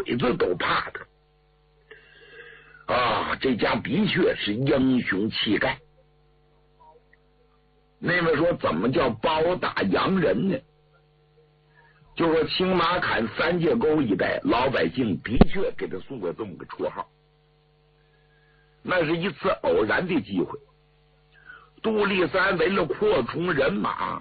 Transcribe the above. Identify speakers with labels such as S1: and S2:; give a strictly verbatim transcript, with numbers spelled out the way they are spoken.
S1: 鬼子都怕他啊！这家的确是英雄气概。那么说怎么叫包打洋人呢？就说青马坎三界沟一带老百姓的确给他送过这么个绰号。那是一次偶然的机会，杜立三为了扩充人马，